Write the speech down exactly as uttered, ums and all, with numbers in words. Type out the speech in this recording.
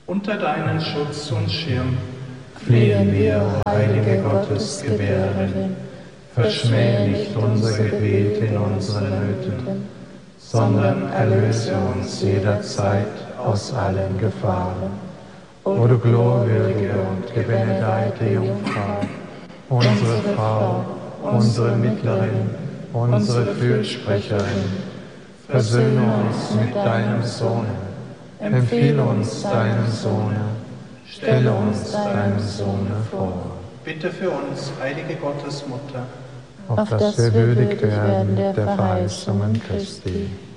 Unter deinen Schutz und Schirm fliehen wir, heilige Gottesgebärerin. Verschmähe nicht unser Gebet in unseren Nöten, sondern erlöse uns jederzeit aus allen Gefahren. O du glorwürdige und gebenedeite Jungfrau, unsere Frau, unsere Mittlerin, unsere Fürsprecherin, versöhne uns mit deinem Sohne, empfehle uns deinem Sohne, stelle uns deinem Sohne vor. Bitte für uns, heilige Gottesmutter, auf dass wir würdig werden der Verheißungen Christi.